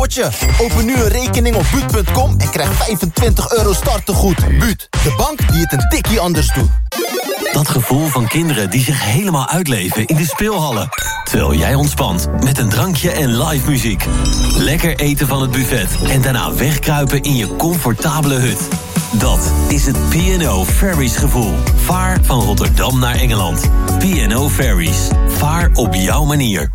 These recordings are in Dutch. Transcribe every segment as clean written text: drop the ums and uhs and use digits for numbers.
potje. Open nu een rekening op Buut.com en krijg €25 startegoed. Buut, de bank die het een tikkie anders doet. Dat gevoel van kinderen die zich helemaal uitleven in de speelhallen. Terwijl jij ontspant met een drankje en live muziek. Lekker eten van het buffet en daarna wegkruipen in je comfortabele hut. Dat is het P&O Ferries gevoel. Vaar van Rotterdam naar Engeland. P&O Ferries. Vaar op jouw manier.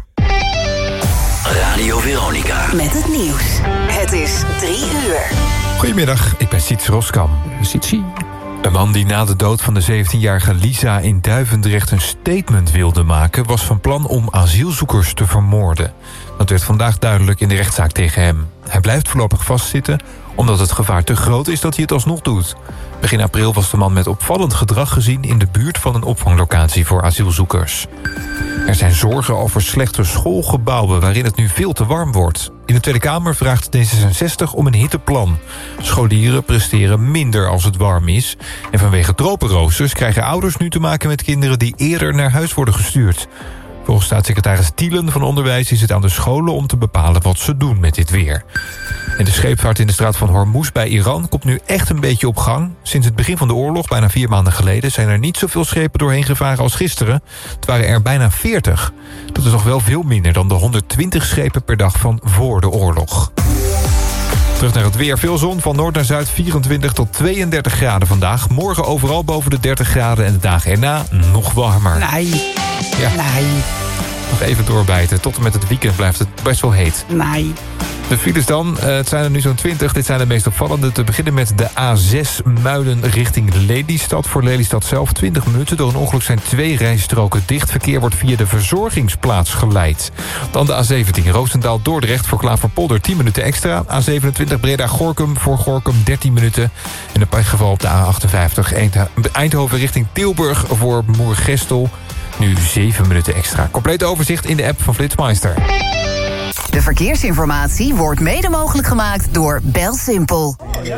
Radio Veronica. Met het nieuws. Het is 3 uur. Goedemiddag, ik ben Siets Roskam. Sietsie. Een man die na de dood van de 17-jarige Lisa in Duivendrecht een statement wilde maken, was van plan om asielzoekers te vermoorden. Dat werd vandaag duidelijk in de rechtszaak tegen hem. Hij blijft voorlopig vastzitten omdat het gevaar te groot is dat hij het alsnog doet. Begin april was de man met opvallend gedrag gezien in de buurt van een opvanglocatie voor asielzoekers. Er zijn zorgen over slechte schoolgebouwen waarin het nu veel te warm wordt. In de Tweede Kamer vraagt D66 om een hitteplan. Scholieren presteren minder als het warm is. En vanwege tropenroosters krijgen ouders nu te maken met kinderen die eerder naar huis worden gestuurd. Volgens staatssecretaris Thielen van Onderwijs is het aan de scholen om te bepalen wat ze doen met dit weer. En de scheepvaart in de straat van Hormuz bij Iran komt nu echt een beetje op gang. Sinds het begin van de oorlog, bijna 4 maanden geleden, zijn er niet zoveel schepen doorheen gevaren als gisteren. Het waren er bijna 40. Dat is nog wel veel minder dan de 120 schepen per dag van voor de oorlog. Terug naar het weer. Veel zon, van noord naar zuid 24 tot 32 graden vandaag. Morgen overal boven de 30 graden en de dagen erna nog warmer. Nee. Ja. Nee. Nog even doorbijten. Tot en met het weekend blijft het best wel heet. Nee. De files dan, het zijn er nu zo'n 20. Dit zijn de meest opvallende. Te beginnen met de A6 Muiden richting Lelystad. Voor Lelystad zelf 20 minuten. Door een ongeluk zijn 2 rijstroken dicht. Verkeer wordt via de verzorgingsplaats geleid. Dan de A17 Roosendaal-Dordrecht voor Klaverpolder 10 minuten extra. A27 Breda-Gorinchem voor Gorinchem 13 minuten. In een pechgeval op de A58 Eindhoven richting Tilburg voor Moergestel. Nu 7 minuten extra. Compleet overzicht in de app van Flitsmeister. De verkeersinformatie wordt mede mogelijk gemaakt door BelSimpel.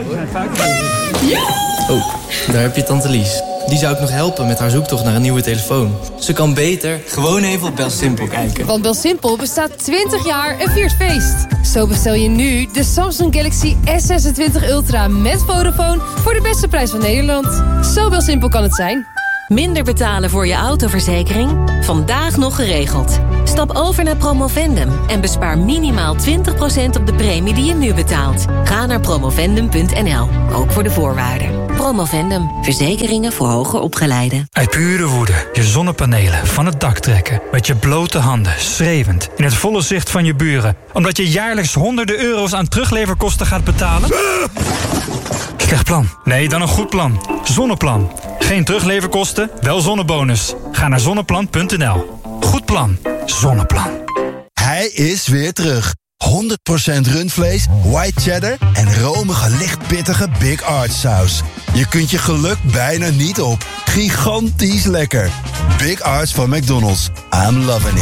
Oh, daar heb je tante Lies. Die zou ik nog helpen met haar zoektocht naar een nieuwe telefoon. Ze kan beter gewoon even op BelSimpel kijken. Want BelSimpel bestaat 20 jaar en viert feest. Zo bestel je nu de Samsung Galaxy S26 Ultra met Vodafone voor de beste prijs van Nederland. Zo BelSimpel kan het zijn. Minder betalen voor je autoverzekering? Vandaag nog geregeld. Stap over naar Promovendum en bespaar minimaal 20% op de premie die je nu betaalt. Ga naar promovendum.nl, ook voor de voorwaarden. Promovendum, verzekeringen voor hoger opgeleiden. Uit pure woede je zonnepanelen van het dak trekken. Met je blote handen, schreeuwend, in het volle zicht van je buren. Omdat je jaarlijks honderden euro's aan terugleverkosten gaat betalen? Slecht plan. Nee, dan een goed plan. Zonneplan. Geen terugleverkosten, wel zonnebonus. Ga naar zonneplan.nl. Goed plan. Zonneplan. Hij is weer terug. 100% rundvlees, white cheddar en romige, licht pittige Big Arch saus. Je kunt je geluk bijna niet op. Gigantisch lekker. Big Arch van McDonald's. I'm loving it.